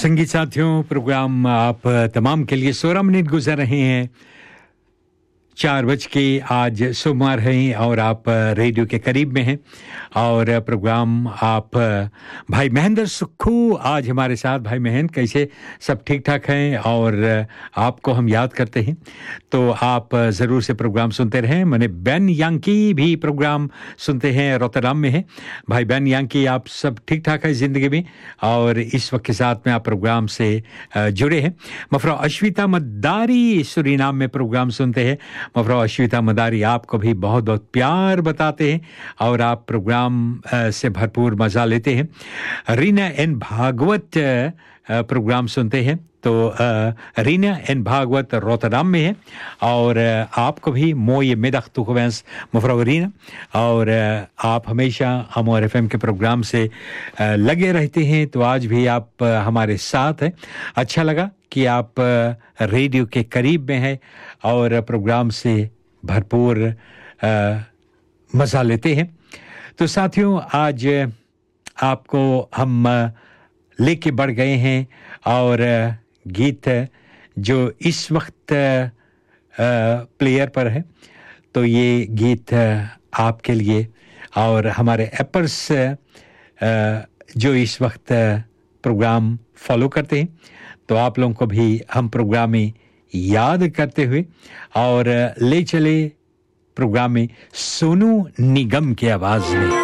संगीत साथियों, प्रोग्राम आप तमाम के लिए 16 मिनट गुजर रहे हैं। 4 बज के आज सोमवार है और आप रेडियो के करीब में हैं और प्रोग्राम आप भाई महेंद्र सुक्खू आज हमारे साथ। भाई महेंद्र, कैसे? सब ठीक ठाक हैं और आपको हम याद करते हैं तो आप ज़रूर से प्रोग्राम सुनते रहें। मैंने बेन यांकी भी प्रोग्राम सुनते हैं, रोटरडम में है। भाई बेन यांकी, आप सब ठीक ठाक है ज़िंदगी में और इस वक्त के साथ में आप प्रोग्राम से जुड़े हैं। मफरा अश्विता मदारी सूरीनाम में प्रोग्राम सुनते हैं। मफरा अश्विता मदारी आपको भी बहुत बहुत प्यार बताते हैं और आप प्रोग्राम से भरपूर मज़ा लेते हैं। रीना एन भागवत प्रोग्राम सुनते हैं तो रीना एन भागवत रोटरडम में है और आपको भी मोये मिदख तुखवेंस मफरा रीना और आप हमेशा अमर एफएम के प्रोग्राम से लगे रहते हैं तो आज भी आप हमारे साथ हैं। अच्छा लगा कि आप रेडियो के करीब में हैं और प्रोग्राम से भरपूर मज़ा लेते हैं। तो साथियों, आज आपको हम लेके बढ़ गए हैं और गीत जो इस वक्त प्लेयर पर है तो ये गीत आपके लिए और हमारे एपर्स जो इस वक्त प्रोग्राम फॉलो करते हैं तो आप लोगों को भी हम प्रोग्राम में याद करते हुए और ले चले प्रोग्राम में सोनू निगम की आवाज़ में।